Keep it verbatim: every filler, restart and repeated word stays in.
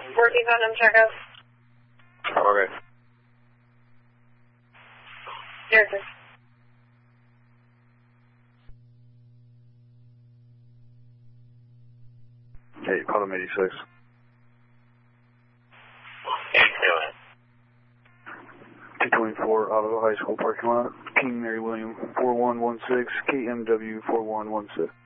Working on them checkup. Okay. Yes, sir. Hey, call him eighty-six. two twenty-four Ottawa High School parking lot. King Mary William four one one six, K M W four one one six.